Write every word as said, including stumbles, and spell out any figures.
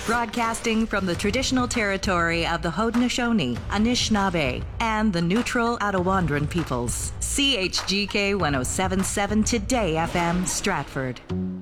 Broadcasting from the traditional territory of the Haudenosaunee, Anishinaabe, and the neutral Attawandaron peoples. C H G K one oh seven point seven Today F M, Stratford.